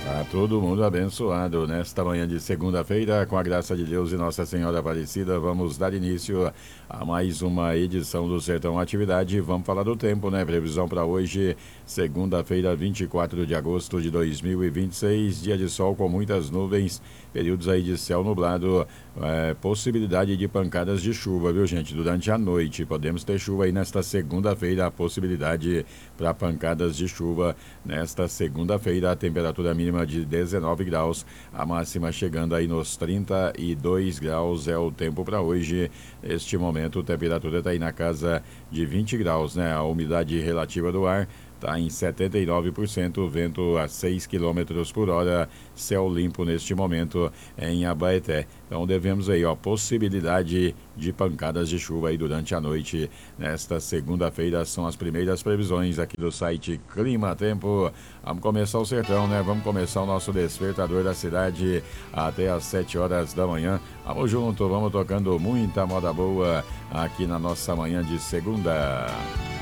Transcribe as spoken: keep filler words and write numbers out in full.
Tá todo mundo abençoado nesta manhã de segunda-feira, com a graça de Deus e Nossa Senhora Aparecida. Vamos dar início a mais uma edição do Sertão Atividade. Vamos falar do tempo, né? Previsão para hoje, segunda-feira, vinte e quatro de agosto de dois mil e vinte e seis, dia de sol com muitas nuvens, períodos aí de céu nublado, é, possibilidade de pancadas de chuva, viu, gente? Durante a noite, podemos ter chuva aí nesta segunda-feira, a possibilidade para pancadas de chuva nesta segunda-feira, a temperatura mínima de dezenove graus, a máxima chegando aí nos trinta e dois graus é o tempo para hoje. Neste momento, a temperatura está aí na casa de vinte graus, né? A umidade relativa do ar está em setenta e nove por cento, vento a seis quilômetros por hora, céu limpo neste momento em Abaeté. Então devemos aí, ó, possibilidade de pancadas de chuva aí durante a noite. Nesta segunda-feira são as primeiras previsões aqui do site Clima Tempo. Vamos começar o sertão, né? Vamos começar o nosso despertador da cidade até às sete horas da manhã. Vamos junto, vamos tocando muita moda boa aqui na nossa manhã de segunda.